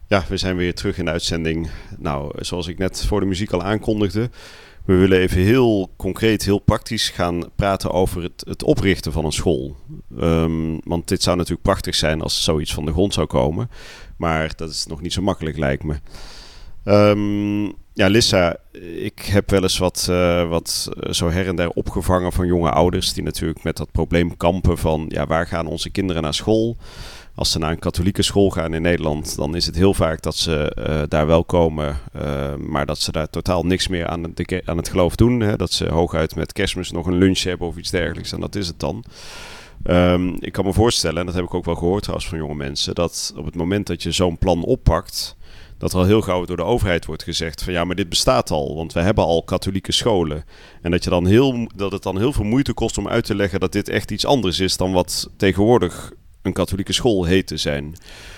Ja, we zijn weer terug in de uitzending. Nou, zoals ik net voor de muziek al aankondigde, we willen even heel concreet, heel praktisch gaan praten over het oprichten van een school. Want dit zou natuurlijk prachtig zijn als zoiets van de grond zou komen. Maar dat is nog niet zo makkelijk, lijkt me. Ja, Lissa, ik heb wel eens wat zo her en der opgevangen van jonge ouders die natuurlijk met dat probleem kampen van, ja, waar gaan onze kinderen naar school? Als ze naar een katholieke school gaan in Nederland, dan is het heel vaak dat ze daar wel komen, maar dat ze daar totaal niks meer aan het geloof doen. Hè? Dat ze hooguit met Kerstmis nog een lunch hebben of iets dergelijks, en dat is het dan. Ik kan me voorstellen, en dat heb ik ook wel gehoord trouwens van jonge mensen, dat op het moment dat je zo'n plan oppakt, dat er al heel gauw door de overheid wordt gezegd van ja, maar dit bestaat al, want we hebben al katholieke scholen. En dat het dan heel veel moeite kost om uit te leggen dat dit echt iets anders is dan wat tegenwoordig een katholieke school heet te zijn.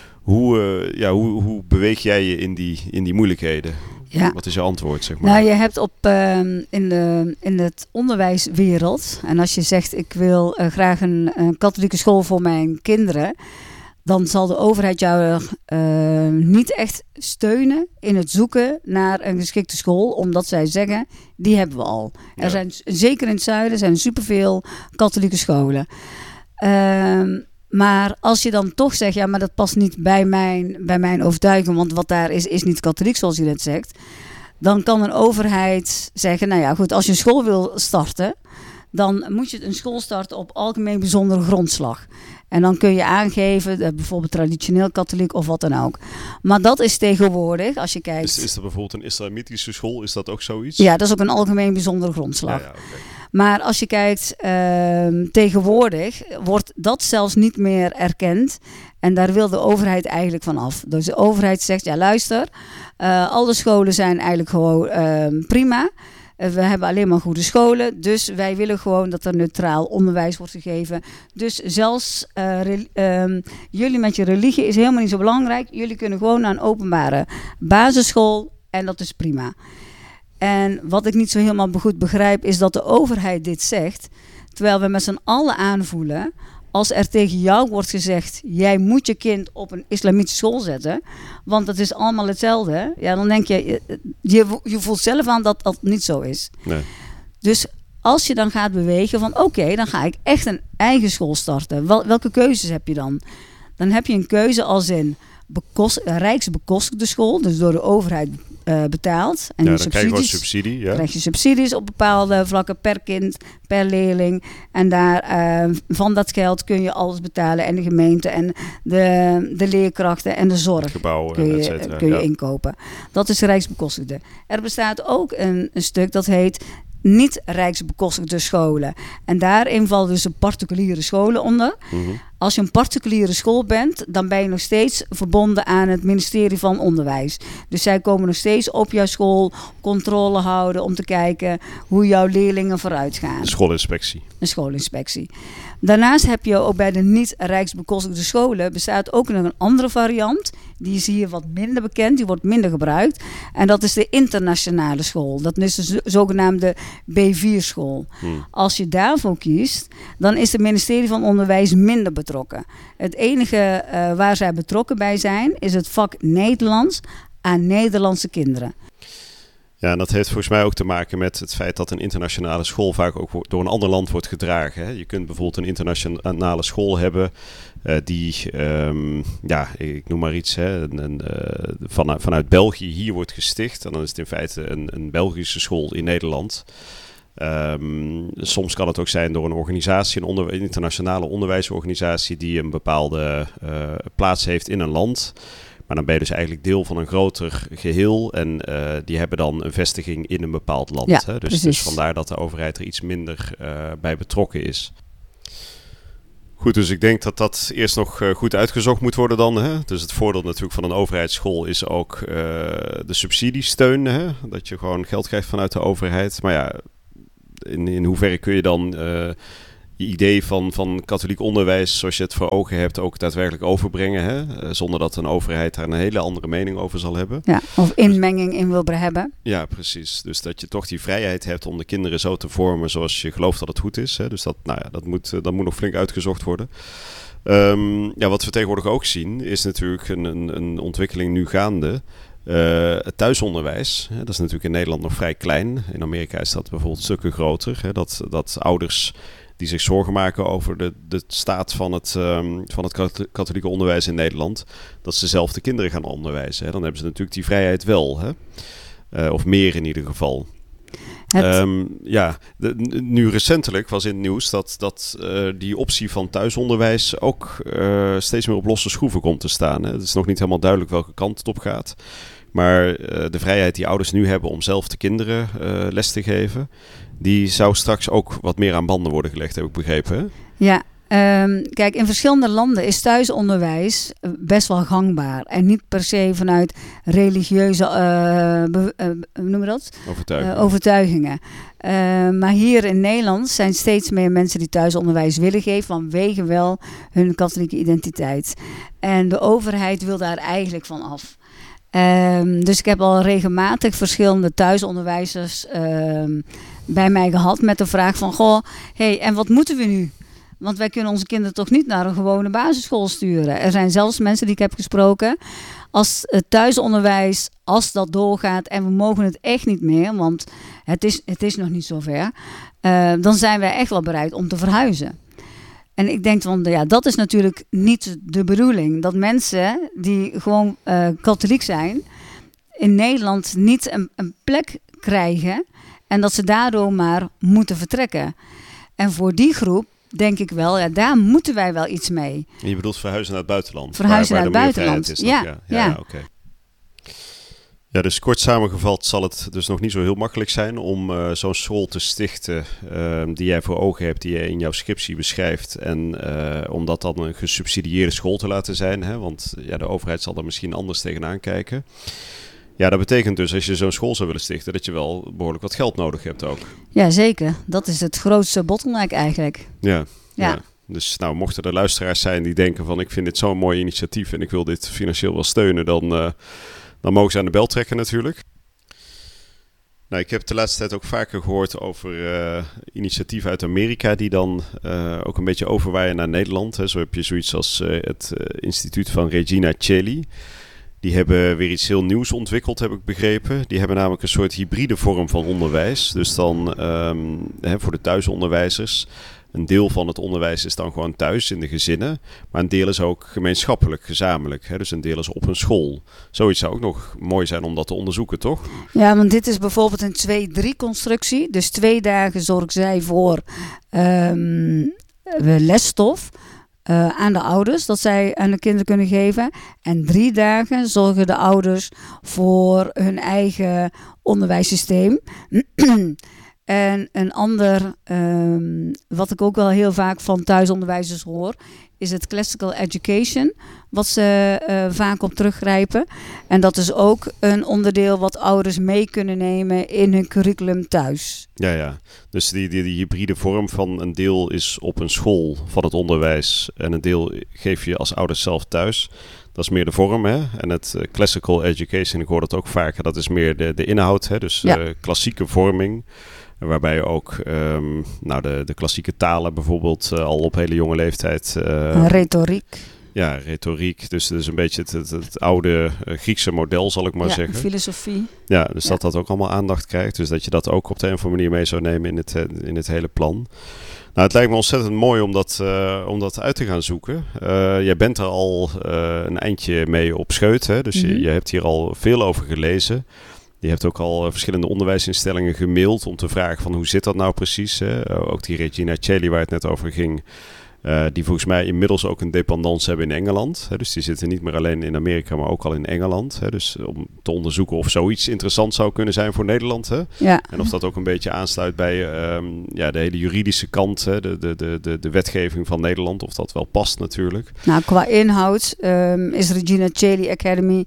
Hoe beweeg jij je in die moeilijkheden? Ja. Wat is je antwoord, zeg maar? Nou, je hebt in het onderwijswereld, en als je zegt ik wil graag een katholieke school voor mijn kinderen, dan zal de overheid jou niet echt steunen in het zoeken naar een geschikte school, omdat zij zeggen, die hebben we al. Ja. Er zijn, zeker in het zuiden, zijn superveel katholieke scholen. Maar als je dan toch zegt, ja, maar dat past niet bij mijn overtuiging, want wat daar is niet katholiek, zoals je net zegt, dan kan een overheid zeggen, nou ja, goed, als je een school wil starten, dan moet je een school starten op algemeen bijzondere grondslag. En dan kun je aangeven, bijvoorbeeld traditioneel katholiek of wat dan ook. Maar dat is tegenwoordig, als je kijkt. Is er bijvoorbeeld een islamitische school, is dat ook zoiets? Ja, dat is ook een algemeen bijzondere grondslag. Ja, okay. Maar als je kijkt, tegenwoordig wordt dat zelfs niet meer erkend. En daar wil de overheid eigenlijk van af. Dus de overheid zegt, ja luister, alle scholen zijn eigenlijk gewoon prima. We hebben alleen maar goede scholen, dus wij willen gewoon dat er neutraal onderwijs wordt gegeven. Dus zelfs jullie met je religie is helemaal niet zo belangrijk. Jullie kunnen gewoon naar een openbare basisschool en dat is prima. En wat ik niet zo helemaal goed begrijp is dat de overheid dit zegt, terwijl we met z'n allen aanvoelen, als er tegen jou wordt gezegd, jij moet je kind op een islamitische school zetten, want dat is allemaal hetzelfde. Ja, dan denk je voelt zelf aan dat dat niet zo is. Nee. Dus als je dan gaat bewegen van oké, dan ga ik echt een eigen school starten. Welke keuzes heb je dan? Dan heb je een keuze als in rijksbekostigde school, dus door de overheid betaald. En ja, dan krijg je wel subsidie. Ja. Krijg je subsidies op bepaalde vlakken per kind, per leerling. En van dat geld kun je alles betalen. En de gemeente en de leerkrachten en de zorg gebouwen, kun je inkopen. Dat is rijksbekostigde. Er bestaat ook een stuk dat heet niet rijksbekostigde scholen. En daarin vallen dus de particuliere scholen onder. Mm-hmm. Als je een particuliere school bent, dan ben je nog steeds verbonden aan het ministerie van Onderwijs. Dus zij komen nog steeds op jouw school controle houden om te kijken hoe jouw leerlingen vooruit gaan. Een schoolinspectie. Daarnaast heb je ook bij de niet-rijksbekostigde scholen bestaat ook nog een andere variant. Die is hier wat minder bekend, die wordt minder gebruikt. En dat is de internationale school. Dat is de zogenaamde B4-school. Als je daarvoor kiest, dan is het ministerie van Onderwijs minder betrokken. Het enige waar zij betrokken bij zijn, is het vak Nederlands aan Nederlandse kinderen. Ja, en dat heeft volgens mij ook te maken met het feit dat een internationale school vaak ook door een ander land wordt gedragen. Hè? Je kunt bijvoorbeeld een internationale school hebben ik noem maar iets, hè, vanuit België hier wordt gesticht. En dan is het in feite een Belgische school in Nederland. Soms kan het ook zijn door een organisatie, een internationale onderwijsorganisatie die een bepaalde plaats heeft in een land. Maar dan ben je dus eigenlijk deel van een groter geheel en die hebben dan een vestiging in een bepaald land. Ja, hè? Dus vandaar dat de overheid er iets minder bij betrokken is. Goed, dus ik denk dat dat eerst nog goed uitgezocht moet worden dan. Hè? Dus het voordeel natuurlijk van een overheidsschool is ook de subsidiesteun. Hè? Dat je gewoon geld krijgt vanuit de overheid. Maar ja, in hoeverre kun je dan je idee van katholiek onderwijs, zoals je het voor ogen hebt, ook daadwerkelijk overbrengen. Hè? Zonder dat een overheid daar een hele andere mening over zal hebben. Ja, of inmenging in wil hebben. Ja, precies. Dus dat je toch die vrijheid hebt om de kinderen zo te vormen zoals je gelooft dat het goed is. Hè? Dus dat moet nog flink uitgezocht worden. Wat we tegenwoordig ook zien is natuurlijk een ontwikkeling nu gaande. Het thuisonderwijs, dat is natuurlijk in Nederland nog vrij klein. In Amerika is dat bijvoorbeeld stukken groter. Dat ouders die zich zorgen maken over de staat van het katholieke onderwijs in Nederland, dat ze zelf de kinderen gaan onderwijzen. Dan hebben ze natuurlijk die vrijheid wel. Of meer in ieder geval. Nu recentelijk was in het nieuws dat die optie van thuisonderwijs ook steeds meer op losse schroeven komt te staan. Het is nog niet helemaal duidelijk welke kant het op gaat. Maar de vrijheid die ouders nu hebben om zelf de kinderen les te geven, die zou straks ook wat meer aan banden worden gelegd, heb ik begrepen. Hè? Ja. Kijk, in verschillende landen is thuisonderwijs best wel gangbaar. En niet per se vanuit religieuze hoe noemen we dat? Overtuigingen. Maar hier in Nederland zijn steeds meer mensen die thuisonderwijs willen geven vanwege wel hun katholieke identiteit. En de overheid wil daar eigenlijk van af. Dus ik heb al regelmatig verschillende thuisonderwijzers bij mij gehad met de vraag van, en wat moeten we nu? Want wij kunnen onze kinderen toch niet naar een gewone basisschool sturen. Er zijn zelfs mensen die ik heb gesproken. Als het thuisonderwijs, als dat doorgaat en we mogen het echt niet meer, want het is nog niet zover, dan zijn wij echt wel bereid om te verhuizen. En ik denk dat is natuurlijk niet de bedoeling. Dat mensen die gewoon katholiek zijn, in Nederland niet een plek krijgen en dat ze daardoor maar moeten vertrekken. En voor die groep denk ik wel, daar moeten wij wel iets mee. Je bedoelt verhuizen naar het buitenland? Verhuizen naar het buitenland, is ja. Oké. Ja, dus kort samengevat zal het dus nog niet zo heel makkelijk zijn om zo'n school te stichten die jij voor ogen hebt, die je in jouw scriptie beschrijft. En om dat dan een gesubsidieerde school te laten zijn, hè? Want de overheid zal er misschien anders tegenaan kijken. Ja, dat betekent dus als je zo'n school zou willen stichten, dat je wel behoorlijk wat geld nodig hebt ook. Ja, zeker. Dat is het grootste bottleneck eigenlijk. Ja. Dus mochten er luisteraars zijn die denken van ik vind dit zo'n mooi initiatief en ik wil dit financieel wel steunen, dan mogen ze aan de bel trekken natuurlijk. Nou, ik heb de laatste tijd ook vaker gehoord over initiatieven uit Amerika die dan ook een beetje overwaaien naar Nederland. Hè. Zo heb je zoiets als het instituut van Regina Coeli. Die hebben weer iets heel nieuws ontwikkeld, heb ik begrepen. Die hebben namelijk een soort hybride vorm van onderwijs. Dus dan voor de thuisonderwijzers. Een deel van het onderwijs is dan gewoon thuis in de gezinnen. Maar een deel is ook gemeenschappelijk, gezamenlijk. Hè? Dus een deel is op een school. Zoiets zou ook nog mooi zijn om dat te onderzoeken, toch? Ja, want dit is bijvoorbeeld een 2-3 constructie. Dus 2 dagen zorgen zij voor lesstof aan de ouders. Dat zij aan de kinderen kunnen geven. En 3 dagen zorgen de ouders voor hun eigen onderwijssysteem. En een ander, wat ik ook wel heel vaak van thuisonderwijzers hoor, is het classical education, wat ze vaak op teruggrijpen. En dat is ook een onderdeel wat ouders mee kunnen nemen in hun curriculum thuis. Ja. Dus die hybride vorm van een deel is op een school van het onderwijs en een deel geef je als ouders zelf thuis. Dat is meer de vorm, hè? En het classical education, ik hoor dat ook vaker, dat is meer de inhoud, hè? Dus klassieke vorming. Waarbij je ook de klassieke talen bijvoorbeeld al op hele jonge leeftijd... retoriek. Ja, retoriek. Dus een beetje het oude Griekse model, zal ik maar zeggen. Filosofie. Ja, dus dat ook allemaal aandacht krijgt. Dus dat je dat ook op de een of andere manier mee zou nemen in het hele plan. Nou, het lijkt me ontzettend mooi om dat uit te gaan zoeken. Jij bent er al een eindje mee op scheut, hè? Dus je hebt hier al veel over gelezen. Je hebt ook al verschillende onderwijsinstellingen gemaild om te vragen van hoe zit dat nou precies. Hè? Ook die Regina Coeli waar het net over ging. Die volgens mij inmiddels ook een dependance hebben in Engeland. Hè? Dus die zitten niet meer alleen in Amerika, maar ook al in Engeland. Hè? Dus om te onderzoeken of zoiets interessant zou kunnen zijn voor Nederland. Hè? Ja. En of dat ook een beetje aansluit bij de hele juridische kant. Hè? De wetgeving van Nederland. Of dat wel past natuurlijk. Nou, qua inhoud is Regina Coeli Academy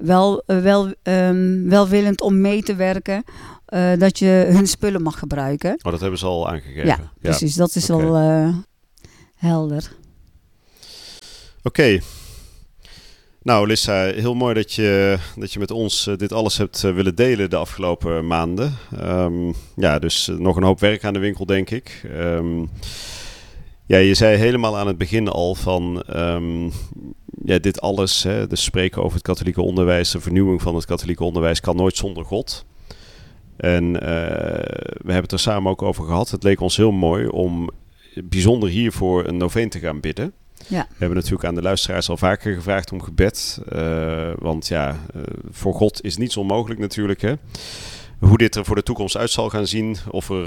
welwillend om mee te werken. Dat je hun spullen mag gebruiken. Oh, dat hebben ze al aangegeven. Ja, precies. Dat is al... helder. Oké. Nou, Lissa, heel mooi dat je met ons dit alles hebt willen delen de afgelopen maanden. Dus nog een hoop werk aan de winkel, denk ik. Ja, je zei helemaal aan het begin al van dit alles, hè, dus spreken over het katholieke onderwijs, de vernieuwing van het katholieke onderwijs kan nooit zonder God. En we hebben het er samen ook over gehad. Het leek ons heel mooi om bijzonder hiervoor een noveen te gaan bidden. Ja. We hebben natuurlijk aan de luisteraars al vaker gevraagd om gebed. Want voor God is niets onmogelijk natuurlijk. Hè? Hoe dit er voor de toekomst uit zal gaan zien, of er